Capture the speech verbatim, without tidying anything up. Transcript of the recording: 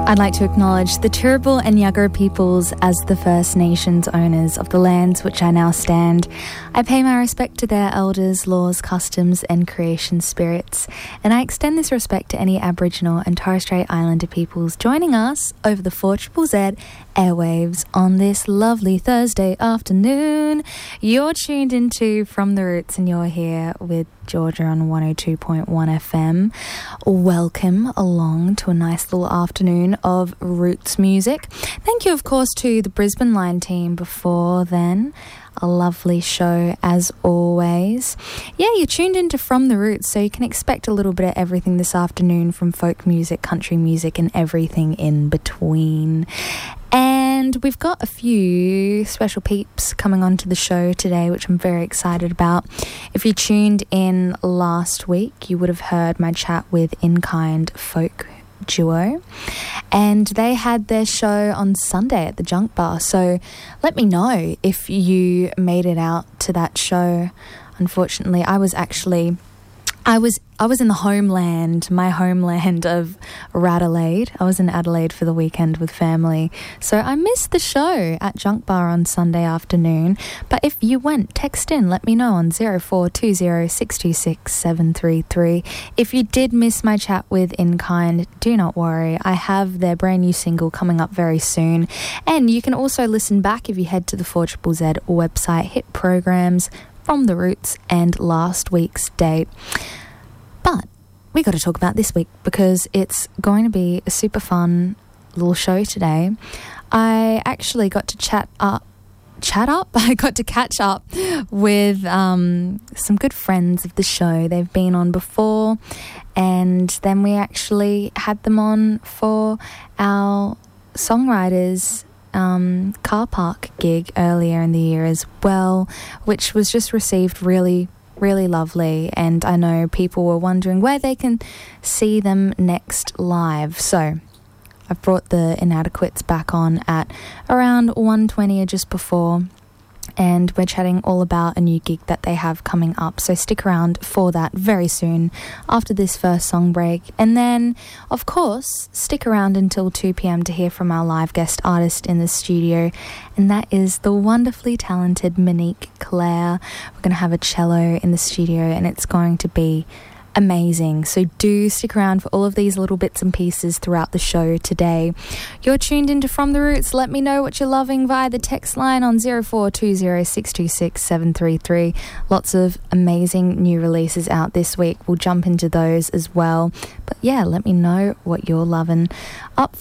I'd like to acknowledge the Turrbal and Yagara peoples as the First Nations owners of the lands which I now stand. I pay my respect to their elders, laws, customs and creation spirits, and I extend this respect to any Aboriginal and Torres Strait Islander peoples joining us over the four Z Z Z airwaves on this lovely Thursday afternoon. You're tuned into From the Roots and you're here with Georgia on one oh two point one F M. Welcome along to a nice little afternoon of roots music. Thank you, of course, to the Brisbane Line team before then. A lovely show as always. Yeah, you're tuned into From the Roots, so you can expect a little bit of everything this afternoon, from folk music, country music and everything in between. And we've got a few special peeps coming onto the show today, which I'm very excited about. If you tuned in last week, you would have heard my chat with In Kind Folk Duo, and they had their show on Sunday at the Junk Bar. So let me know if you made it out to that show. Unfortunately, I was actually I was I was in the homeland, my homeland of Radelaide. I was in Adelaide for the weekend with family, so I missed the show at Junk Bar on Sunday afternoon. But if you went, text in, let me know on zero four two zero six two six seven three three. If you did miss my chat with In Kind, do not worry. I have their brand new single coming up very soon, and you can also listen back if you head to the four Z Z Z website, hit programs, From the Roots and last week's date. But we got to talk about this week because it's going to be a super fun little show today. I actually got to chat up, chat up? I got to catch up with um, some good friends of the show. They've been on before, and then we actually had them on for our songwriters um, car park gig earlier in the year as well, which was just received really really lovely, and I know people were wondering where they can see them next live. So I've brought the Inadequates back on at around one twenty or just before, and we're chatting all about a new gig that they have coming up, so stick around for that very soon after this first song break. And then of course stick around until two p.m. to hear from our live guest artist in the studio, and that is the wonderfully talented Monique Claire. We're going to have a cello in the studio and it's going to be amazing. So do stick around for all of these little bits and pieces throughout the show today. You're tuned into From the Roots. Let me know what you're loving via the text line on zero four two zero six two six seven three three. Lots of amazing new releases out this week. We'll jump into those as well. But yeah, let me know what you're loving. Up